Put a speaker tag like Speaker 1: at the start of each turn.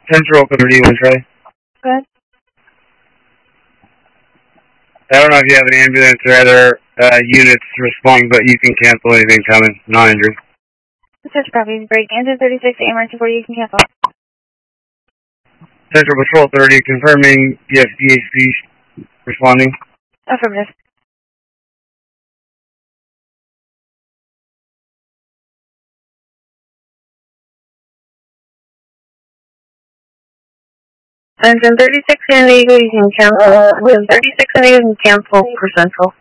Speaker 1: Central Community one, Trey.
Speaker 2: Good.
Speaker 1: I don't know if you have an ambulance or other units responding, but you can cancel anything coming, non-injured.
Speaker 2: Such properties break. Answer 36 emergency 40, you can cancel.
Speaker 1: Central Patrol 30, confirming yes, DHC responding.
Speaker 2: Affirmative. Engine 36 San Diego, you can cancel. With 36 San Diego, you can cancel for Central.